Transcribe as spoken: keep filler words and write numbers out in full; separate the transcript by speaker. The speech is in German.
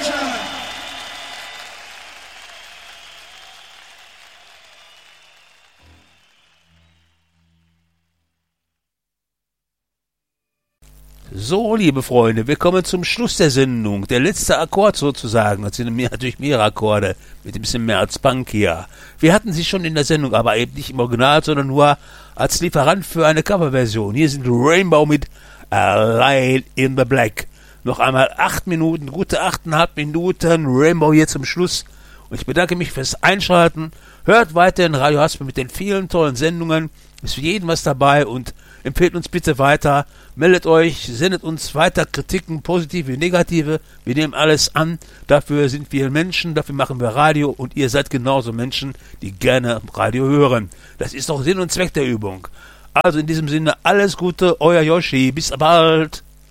Speaker 1: So, liebe Freunde, wir kommen zum Schluss der Sendung. Der letzte Akkord sozusagen. Das sind natürlich mehrere Akkorde mit ein bisschen mehr als Punk hier. Wir hatten sie schon in der Sendung, aber eben nicht im Original, sondern nur als Lieferant für eine Coverversion. Hier sind Rainbow mit A Light in the Black. Noch einmal acht Minuten, gute achteinhalb Minuten. Rainbow hier zum Schluss. Und ich bedanke mich fürs Einschalten. Hört weiterhin Radio Haspel mit den vielen tollen Sendungen. Ist für jeden was dabei und empfehlt uns bitte weiter, meldet euch, sendet uns weiter Kritiken, positive wie negative, wir nehmen alles an, dafür sind wir Menschen, dafür machen wir Radio und ihr seid genauso Menschen, die gerne Radio hören. Das ist doch Sinn und Zweck der Übung. Also in diesem Sinne, alles Gute, euer Yoshi, bis bald.